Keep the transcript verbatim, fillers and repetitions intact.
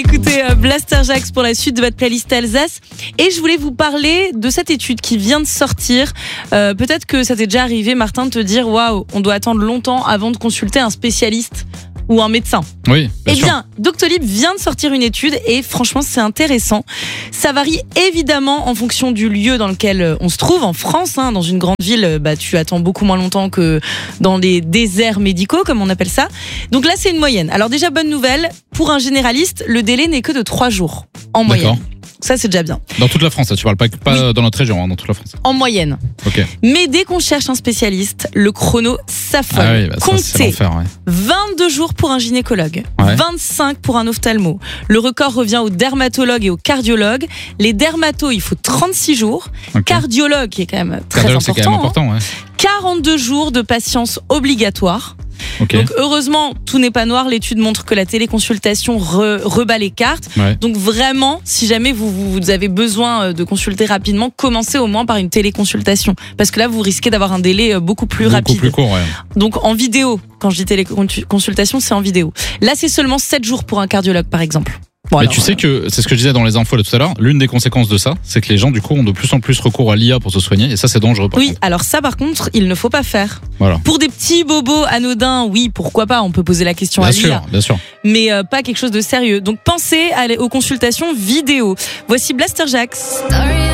Écoutez euh, Blaster Jacks pour la suite de votre playlist Alsace. Et je voulais vous parler de cette étude qui vient de sortir. Euh, peut-être que ça t'est déjà arrivé, Martin, de te dire waouh, on doit attendre longtemps avant de consulter un spécialiste ou un médecin. Oui, bien Eh sûr. bien, Doctolib vient de sortir une étude et franchement, c'est intéressant. Ça varie évidemment en fonction du lieu dans lequel on se trouve. En France, hein, dans une grande ville, bah, tu attends beaucoup moins longtemps que dans les déserts médicaux, comme on appelle ça. Donc là, c'est une moyenne. Alors déjà, bonne nouvelle, pour un généraliste, le délai n'est que de trois jours en moyenne. D'accord. Ça, c'est déjà bien. Dans toute la France, ça, tu parles pas, pas Oui. dans notre région, hein, dans toute la France. En moyenne. Ok. Mais dès qu'on cherche un spécialiste, le chrono s'affole. Ah oui, bah ça, c'est Comptez l'enfer, ouais. vingt-deux jours pour un gynécologue, Ouais. vingt-cinq pour un ophtalmo. Le record revient aux dermatologues et aux cardiologues. Les dermatos, il faut trente-six jours. Ok. Cardiologue, qui est quand même très Cardiologue, c'est important, quand même important, ouais. hein. quarante-deux jours de patience obligatoire. Ok. Donc heureusement, tout n'est pas noir. L'étude montre que la téléconsultation re- rebat les cartes. Ouais. Donc vraiment, si jamais vous, vous, vous avez besoin de consulter rapidement, commencez au moins par une téléconsultation. Parce que là, vous risquez d'avoir un délai beaucoup plus Beaucoup rapide. plus court, ouais. Donc en vidéo, quand je dis téléconsultation, c'est en vidéo. Là, c'est seulement sept jours pour un cardiologue, par exemple. Bon, Mais alors, tu sais que, c'est ce que je disais dans les infos là tout à l'heure, l'une des conséquences de ça, c'est que les gens du coup ont de plus en plus recours à l'I A pour se soigner, et ça c'est dangereux par oui, contre. alors ça, par contre, il ne faut pas faire. Voilà. Pour des petits bobos anodins, oui, pourquoi pas, on peut poser la question Bien à l'I A. sûr, bien sûr. Mais euh, pas quelque chose de sérieux. Donc pensez à aller aux consultations vidéo. Voici Blaster Jacks.